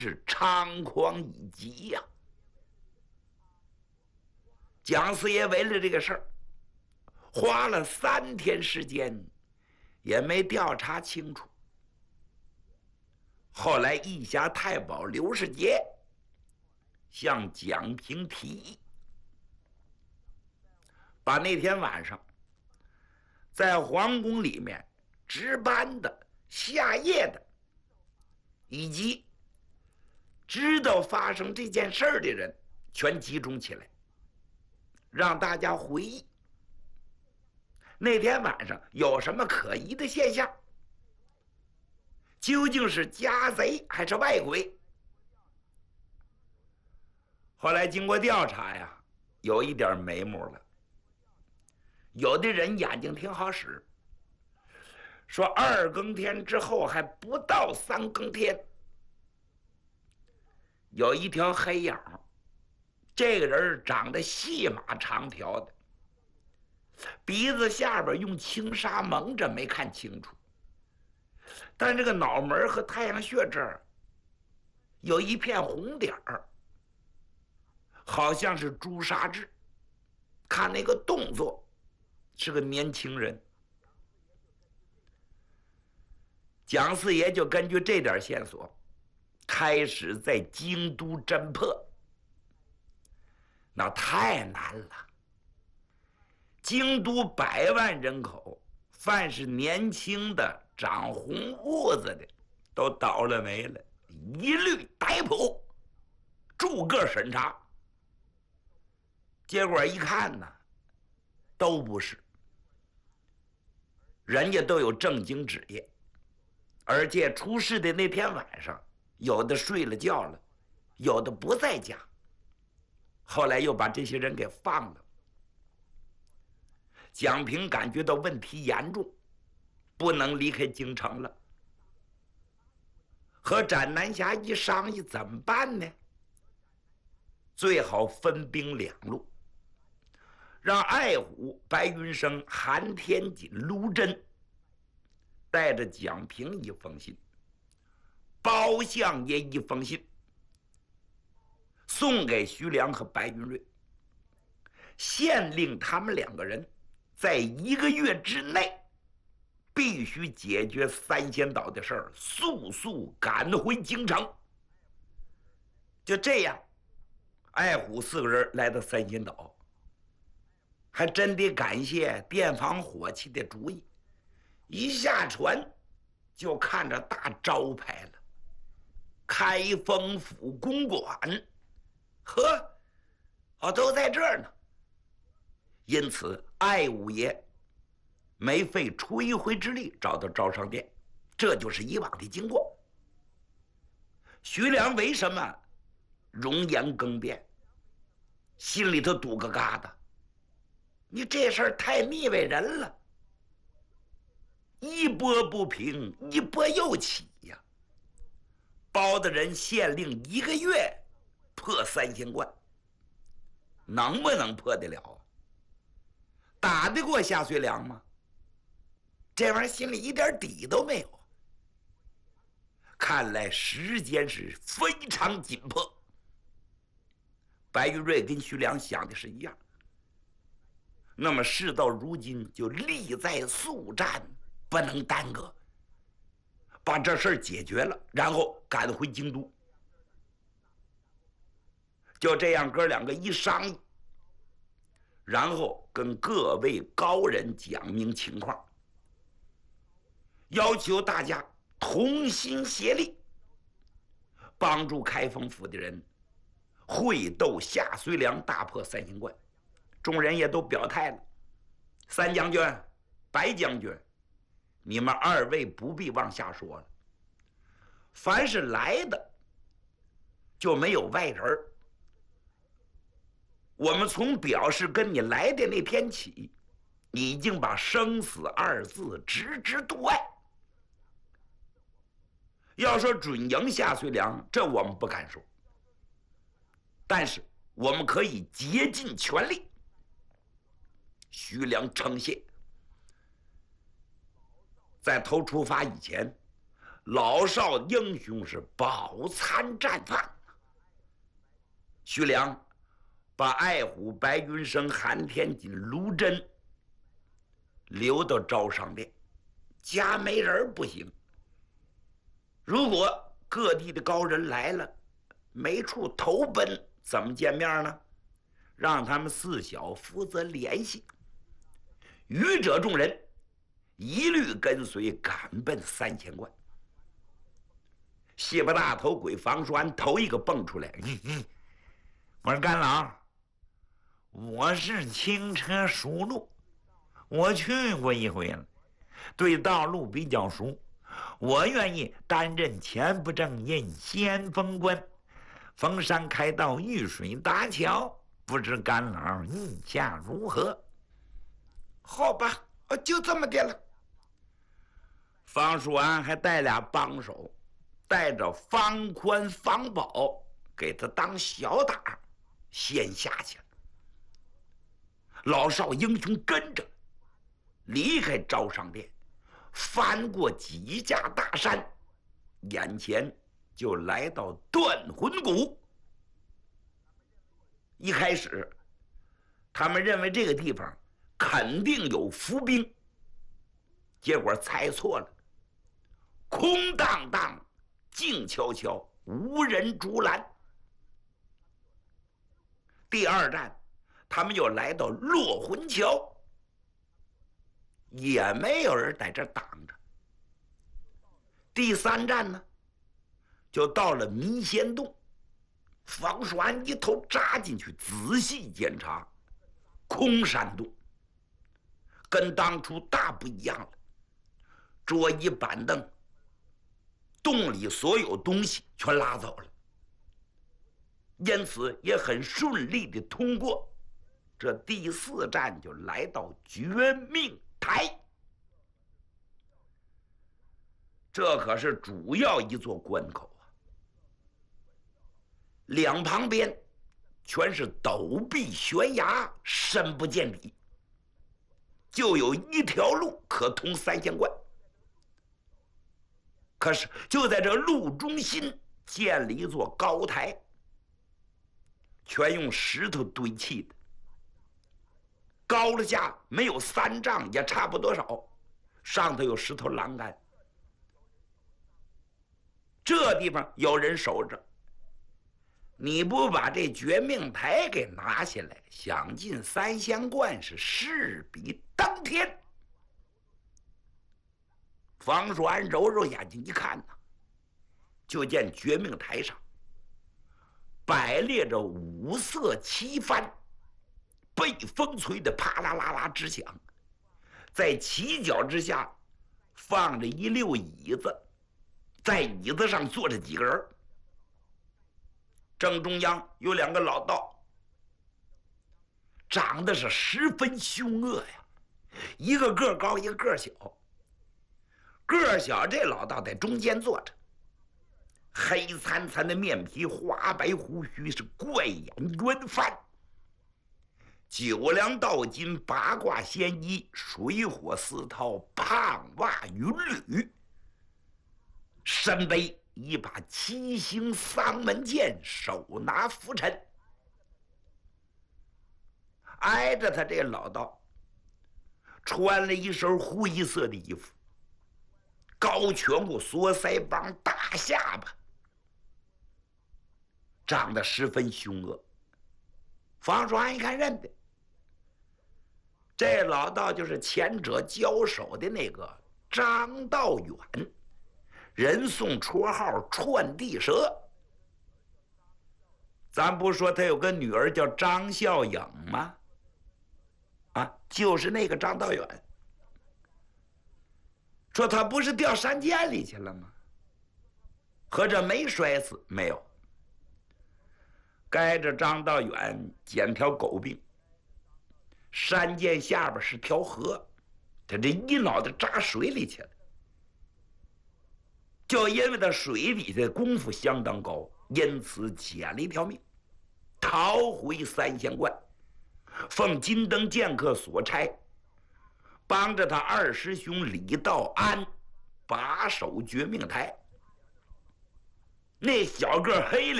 是猖狂以极呀。蒋四爷为了这个事儿，花了3天时间，也没调查清楚。后来，义侠太保刘世杰向蒋平提议，把那天晚上在皇宫里面值班的、下夜的，以及知道发生这件事儿的人，全集中起来，让大家回忆那天晚上有什么可疑的现象，究竟是家贼还是外鬼？后来经过调查呀，有一点眉目了。有的人眼睛挺好使，说2更天之后还不到3更天，有一条黑影，这个人长得细马长条的，鼻子下边用轻纱蒙着，没看清楚。但这个脑门和太阳穴这儿有一片红点儿，好像是朱砂痣。看那个动作，是个年轻人。蒋四爷就根据这点线索，开始在京都侦破。那太难了，京都100万人口，凡是年轻的、长红痦子的，都倒了霉了，一律逮捕，逐个审查。结果一看呢，都不是，人家都有正经职业，而且出事的那天晚上，有的睡了觉了，有的不在家。后来又把这些人给放了。蒋平感觉到问题严重，不能离开京城了，和斩南侠一商议怎么办呢？最好分兵2路，让爱虎、白云生、韩天锦、卢真带着蒋平1封信，包相爷1封信，送给徐良和白云瑞，限令他们2个人在1个月之内必须解决三仙岛的事儿，速速赶回京城。就这样，爱虎4个人来到三仙岛，还真得感谢电防火器的主意。一下船就看着大招牌了，开封府公馆。呵，都在这儿呢。因此，爱五爷没费吹灰之力找到招商店，这就是以往的经过。徐良为什么容颜更变，心里头堵个疙瘩？你这事儿太腻歪人了，一波不平，一波又起呀。包大人限令1个月破三仙观，能不能破得了啊？打得过夏遂良吗？这玩意儿心里一点底都没有。看来时间是非常紧迫。白玉瑞跟徐良想的是一样。那么事到如今，就力在速战，不能耽搁，把这事儿解决了，然后赶回京都。就这样，哥2个一商议，然后跟各位高人讲明情况，要求大家同心协力，帮助开封府的人会斗夏遂良，大破三仙观。众人也都表态了，三将军、白将军，你们2位不必往下说了，凡是来的就没有外人。我们从表示跟你来的那天起，已经把生死2字置之度外。要说准赢夏遂良，这我们不敢说，但是我们可以竭尽全力。徐良称谢，在头出发以前， 老少英雄是饱餐战饭。徐良把爱虎、白云生、韩天锦、卢真留到招商店，家没人不行。如果各地的高人来了，没处投奔，怎么见面呢？让他们四小负责联系，余者众人一律跟随赶奔三仙观。谢巴大头鬼房栓头一个蹦出来，我说干老，我是轻车熟路，我去过一回了，对道路比较熟，我愿意担任前不正印先锋官，逢山开道，遇水搭桥，不知干老意下如何？好吧，就这么的了。方叔安还带俩帮手，带着方宽、方宝给他当小打，先下去了。老少英雄跟着离开招商店，翻过几架大山，眼前就来到断魂谷。一开始他们认为这个地方肯定有伏兵，结果猜错了，空荡荡，静悄悄，无人竹篮。第二站他们又来到落魂桥，也没有人在这挡着。第三站呢，就到了迷仙洞，方叔安一头扎进去，仔细检查，空山洞，跟当初大不一样了。桌椅板凳，洞里所有东西全拉走了，因此也很顺利的通过。这第四站就来到绝命台，这可是主要一座关口啊，两旁边全是陡壁悬崖，深不见底，就有一条路可通三仙观。可是就在这路中心建了一座高台，全用石头堆砌的，高了下没有3丈，也差不多少，上头有石头栏杆。这地方有人守着，你不把这绝命台给拿下来，想进三仙观是势比登天。方叔安揉揉眼睛一看呐，就见绝命台上摆列着五色旗幡，被风吹得啪啦啦啦直响。在旗角之下放着一溜椅子，在椅子上坐着几个人，正中央有2个老道，长得是十分凶恶呀，一个个高，一个个小。个小这老道在中间坐着，黑惨惨的面皮，花白胡须，是怪眼圆翻，9两道金，八卦仙衣，水火4套，胖袜云履，身背一把7星丧门剑，手拿拂尘。挨着他这老道穿了一身灰色的衣服，高颧骨，缩腮帮，大下巴，长得十分凶恶。方叔安一看认得，这老道就是前者交手的那个张道远，人送绰号串地蛇。咱不说他有个女儿叫张孝颖吗？就是那个张道远。说他不是掉山涧里去了吗？合着没摔死？没有。该着张道远捡条狗病，山涧下边是条河，他这一脑袋扎水里去了。就因为他水底下功夫相当高，因此捡了一条命，逃回三仙观，奉金灯剑客所差，帮着他二师兄李道安把守绝命台。那小个黑